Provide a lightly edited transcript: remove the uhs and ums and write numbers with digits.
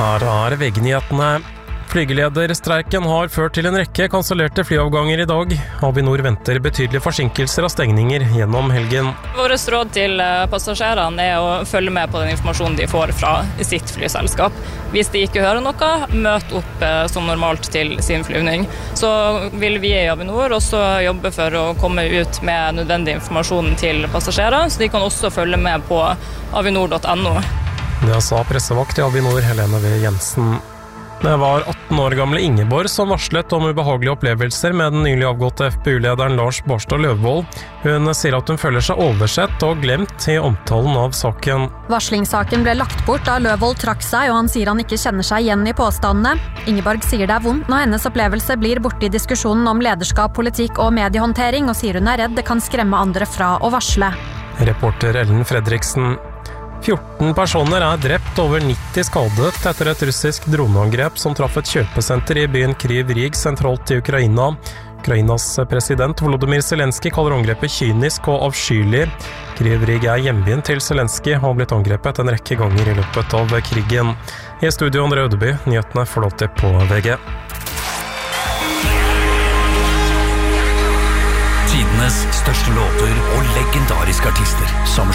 Her VG-nyhetene. Flygelederstreiken har ført til en rekke kansellerte flyavganger i dag. Avinor venter betydelige forsinkelser av stengninger gjennom helgen. Vårt råd til passasjerene er å følge med på den informasjonen de får fra sitt flyselskap. Hvis de ikke hører noe, møt opp som normalt til sin flyvning. Så vil vi i Avinor også jobbe for å komme ut med nødvendig informasjon til passasjerer, så de kan også følge med på avinor.no. Det sa pressevakt i Avinor Helene V. Jensen. Det var 18 år gamle Ingeborg som varslet om ubehagelige opplevelser med den nylig avgåtte FPU-lederen Lars Barstad Løvvold. Hun sier at hun føler seg oversett og glemt i omtalen av saken. Varslingssaken ble lagt bort da Løvvold trakk seg, og han sier han ikke kjenner seg igjen i påstandene. Ingeborg sier det er vondt når hennes opplevelse blir borte i diskusjonen om lederskap, politikk og mediehåndtering, og sier hun er redd det kan skremme andre fra å varsle. Reporter Ellen Fredriksen. 14 personer er drept, over 90 skadet etter et russisk droneangrep som traff et kjøpesenter i byen Kryv Rig sentralt i Ukraina. Ukrainas president Volodymyr Zelensky kaller angrepet kynisk og avskyelig. Kryv Rig er hjembyen til Zelensky og har blitt angrepet en rekke ganger i løpet av krigen. I studio André Ødeby, nyhetene får lov til på VG. Tidenes største låter og legendariske artister.